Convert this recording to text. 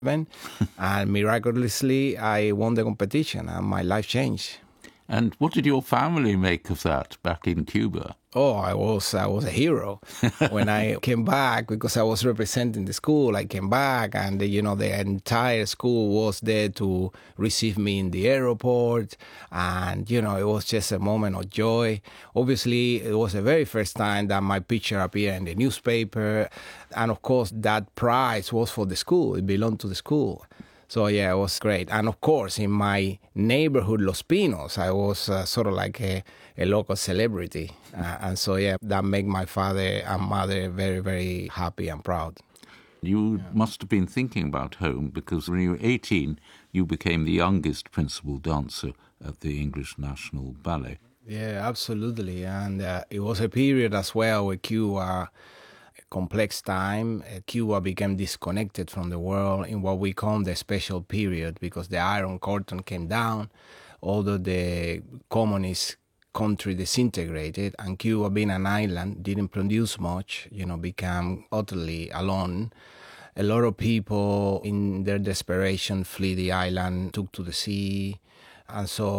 and miraculously I won the competition and my life changed. And what did your family make of that back in Cuba? Oh, I was a hero. When I came back, because I was representing the school, I came back and, the entire school was there to receive me in the airport. And, it was just a moment of joy. Obviously, it was the very first time that my picture appeared in the newspaper. And of course, that prize was for the school. It belonged to the school. So, yeah, it was great. And, of course, in my neighborhood, Los Pinos, I was sort of like a local celebrity. And so, yeah, that made my father and mother very, very happy and proud. You must have been thinking about home, because when you were 18, you became the youngest principal dancer at the English National Ballet. Yeah, absolutely. And it was a period as well where Cuba, complex time. Cuba became disconnected from the world in what we call the special period, because the Iron Curtain came down, although the communist country disintegrated, and Cuba, being an island, didn't produce much, became utterly alone. A lot of people, in their desperation, flee the island, took to the sea. And so